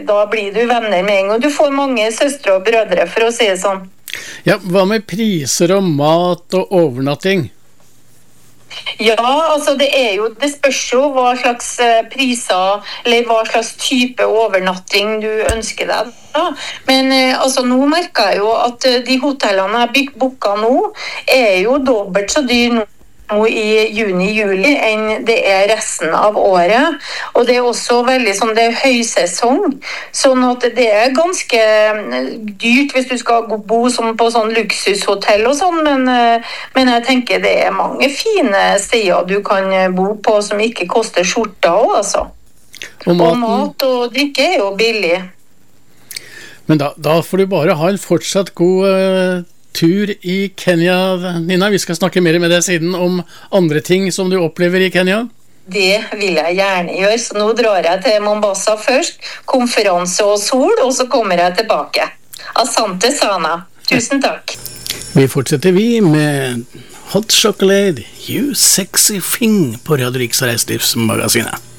da blir du venner med en gang. Du får mange søstre og brødre, for å si det sånn. Ja, hva med priser og mat og overnatting? Ja, altså det spørs jo hva slags priser, eller hva slags type overnatting du ønsker deg. Da. Men altså nå merker jeg jo at de hotellene jeg booket nå, jo dobbelt så dyr nå i juni-juli enn det resten av året. Og det også veldig sånn, det høysesong, sånn at det ganske dyrt hvis du skal bo på sånn luksushotell og sånn, men jeg tenker det mange fine steder du kan bo på som ikke koster skjorta også, altså. Og mat og drikke jo billig. Men da får du bare ha en fortsatt god tur i Kenya, Nina. Vi skal snakke mer med deg siden om andre ting som du opplever i Kenya. Det vil jeg gjerne gjøre, så nå drar jeg til Mombasa først, konferanse og sol, og så kommer jeg tilbake. Asante Sana. Tusen takk. Vi fortsetter med Hot Chocolate, You Sexy Thing på Radio Riks Reiselivsmagasinet.